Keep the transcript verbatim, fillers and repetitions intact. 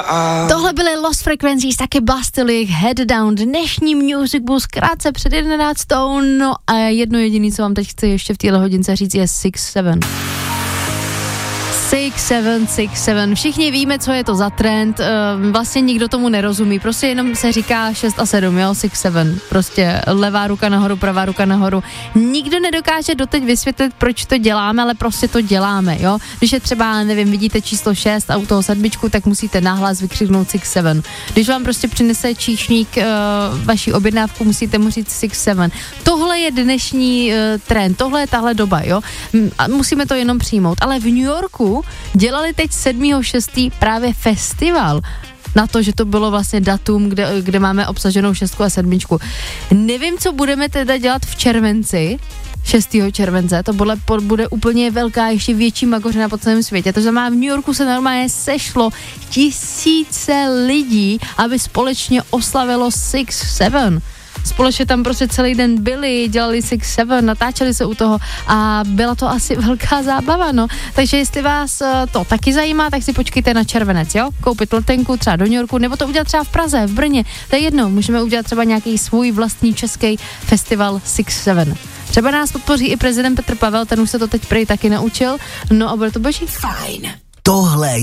Tohle byly Lost Frequencies, taky Bastille, Head Down, dnešní Music Bus, krátce před jedenáctou, no a jedno jediné, co vám teď chci ještě v téhle hodince říct, je Six Seven. Six, seven, six, seven. Všichni víme, co je to za trend, vlastně nikdo tomu nerozumí, prostě jenom se říká šest a sedm, jo, six, seven, prostě levá ruka nahoru, pravá ruka nahoru. Nikdo nedokáže doteď vysvětlit, proč to děláme, ale prostě to děláme, jo. Když je třeba, nevím, vidíte číslo šest a u toho sedmičku, tak musíte nahlas vykřiknout six, seven. Když vám prostě přinese číšník uh, vaší objednávku, musíte mu říct six, seven. Tohle je dnešní uh, trend, tohle je tahle doba, jo. A musíme to jenom přijmout, ale v New Yorku dělali teď sedmého šestého právě festival na to, že to bylo vlastně datum, kde, kde máme obsaženou šestku a sedmičku. Nevím, co budeme teda dělat v červenci, šestého července, to bude, bude úplně velká, ještě větší magořina po celém světě. To znamená, v New Yorku se normálně sešlo tisíce lidí, aby společně oslavilo Six Seven. Společně tam prostě celý den byli, dělali Six Seven, natáčeli se u toho a byla to asi velká zábava, no. Takže jestli vás to taky zajímá, tak si počkejte na červenec, jo? Koupit letenku třeba do New Yorku, nebo to udělat třeba v Praze, v Brně, to je jedno, můžeme udělat třeba nějaký svůj vlastní český festival Six Seven. Třeba nás podpoří i prezident Petr Pavel, ten už se to teď prej taky naučil, no a bude to boží. Fajn. Tohle